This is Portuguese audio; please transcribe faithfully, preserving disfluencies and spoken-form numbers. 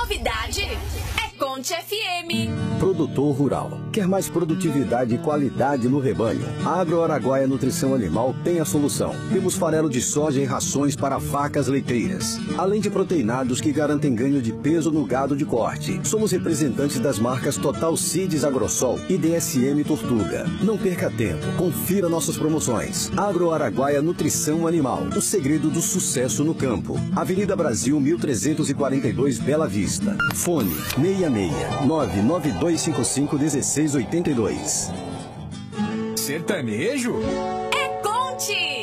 Novidade é Conte F M. Produtor rural. Quer mais produtividade e qualidade no rebanho? A Agro Araguaia Nutrição Animal tem a solução. Temos farelo de soja em rações para vacas leiteiras, além de proteinados que garantem ganho de peso no gado de corte. Somos representantes das marcas Total Seeds Agrosol e D S M Tortuga. Não perca tempo, confira nossas promoções. Agro Araguaia Nutrição Animal, o segredo do sucesso no campo. Avenida Brasil mil trezentos e quarenta e dois, Bela Vista. Fone seis seis nove nove dois cinco cinco um seis oito dois. Sertanejo? É Conte!